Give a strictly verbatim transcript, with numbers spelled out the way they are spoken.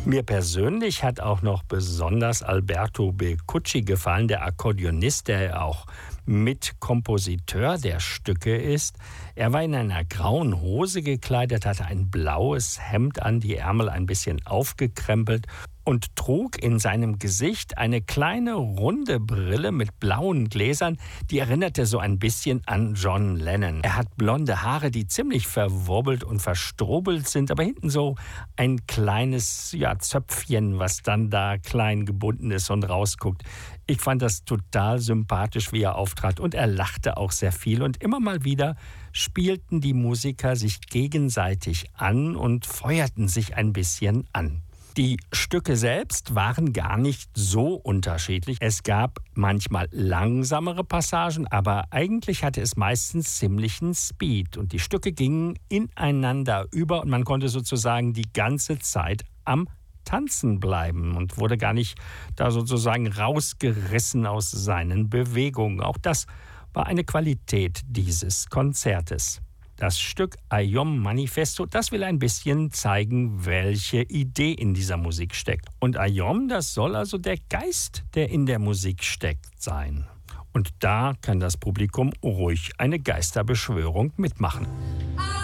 Mir persönlich hat auch noch besonders Alberto Beccucci gefallen, der Akkordeonist, der auch Mitkompositeur der Stücke ist. Er war in einer grauen Hose gekleidet, hatte ein blaues Hemd an, die Ärmel ein bisschen aufgekrempelt und trug in seinem Gesicht eine kleine runde Brille mit blauen Gläsern, die erinnerte so ein bisschen an John Lennon. Er hat blonde Haare, die ziemlich verwobbelt und verstrobelt sind, aber hinten so ein kleines ja, Zöpfchen, was dann da klein gebunden ist und rausguckt. Ich fand das total sympathisch, wie er auftrat, und er lachte auch sehr viel. Und immer mal wieder spielten die Musiker sich gegenseitig an und feuerten sich ein bisschen an. Die Stücke selbst waren gar nicht so unterschiedlich. Es gab manchmal langsamere Passagen, aber eigentlich hatte es meistens ziemlichen Speed. Und die Stücke gingen ineinander über und man konnte sozusagen die ganze Zeit am Tanzen bleiben und wurde gar nicht da sozusagen rausgerissen aus seinen Bewegungen. Auch das war eine Qualität dieses Konzertes. Das Stück Ayom Manifesto, das will ein bisschen zeigen, welche Idee in dieser Musik steckt. Und Ayom, das soll also der Geist, der in der Musik steckt, sein. Und da kann das Publikum ruhig eine Geisterbeschwörung mitmachen.